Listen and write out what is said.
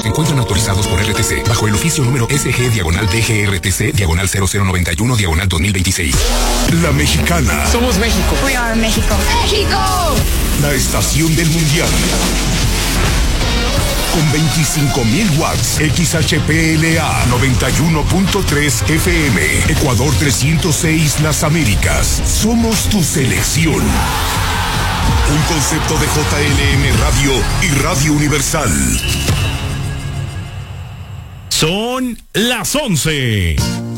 Se encuentran autorizados por RTC bajo el oficio número SG/DGRTC/0091/2026. La Mexicana. Somos México. We are México. ¡México! La estación del mundial. Con 25,000 watts, XHPLA 91.3 FM, Ecuador 306 Las Américas. Somos tu selección. Un concepto de JLM Radio y Radio Universal. Son las 11.